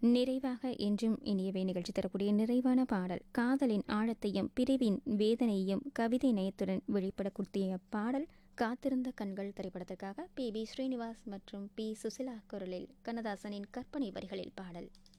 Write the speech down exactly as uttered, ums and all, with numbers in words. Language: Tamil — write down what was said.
நிறைவாக என்றும் இனியவை நிகழ்ச்சி தரக்கூடிய நிறைவான பாடல் காதலின் ஆழத்தையும் பிரிவின் வேதனையையும் கவிதை நயத்துடன் வெளிப்படக்கூடிய பாடல் காத்திருந்த கண்கள் திரைப்படத்திற்காக பி பி ஸ்ரீனிவாஸ் மற்றும் பி சுசிலா குரலில் கண்ணதாசனின் கற்பனை வரிகளில் பாடல்.